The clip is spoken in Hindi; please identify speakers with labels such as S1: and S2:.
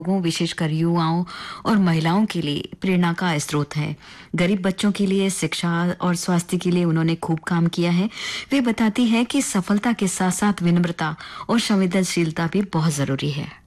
S1: लोगों, विशेषकर युवाओं और महिलाओं के लिए प्रेरणा का स्रोत है। गरीब बच्चों के लिए शिक्षा और स्वास्थ्य के लिए उन्होंने खूब काम किया है। वे बताती है कि सफलता के साथ साथ विनम्रता और संवेदनशीलता भी बहुत जरूरी है।